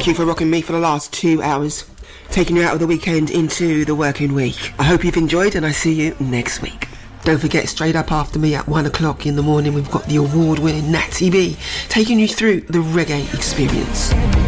Thank you for rocking me for the last 2 hours, taking you out of the weekend into the working week. I hope you've enjoyed, and I see you next week. Don't forget, straight up after me at 1 o'clock in the morning, we've got the award-winning Natty B taking you through the reggae experience.